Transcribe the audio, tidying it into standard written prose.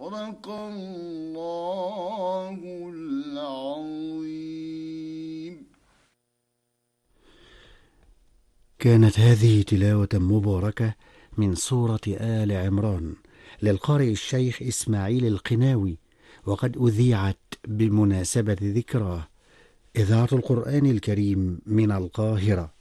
صدق الله العظيم. كانت هذه تلاوة مباركة من سورة آل عمران للقارئ الشيخ إسماعيل القناوي، وقد أذيعت بمناسبة ذكراه إذاعة القرآن الكريم من القاهرة.